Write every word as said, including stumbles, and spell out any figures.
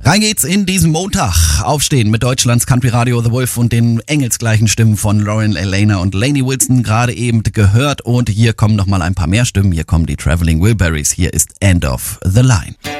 Rein geht's in diesen Montag. Aufstehen mit Deutschlands Country Radio The Wolf und den engelsgleichen Stimmen von Lauren Alaina und Lainey Wilson gerade eben gehört. Und hier kommen noch mal ein paar mehr Stimmen. Hier kommen die Traveling Wilburys. Hier ist End of the Line.